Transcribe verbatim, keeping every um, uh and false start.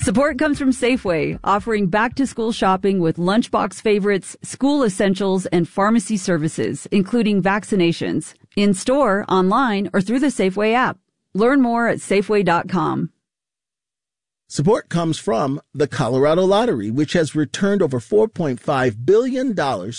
Support comes from Safeway, offering back-to-school shopping with lunchbox favorites, school essentials, and pharmacy services, including vaccinations, in-store, online, or through the Safeway app. Learn more at Safeway dot com. Support comes from the Colorado Lottery, which has returned over four point five billion dollars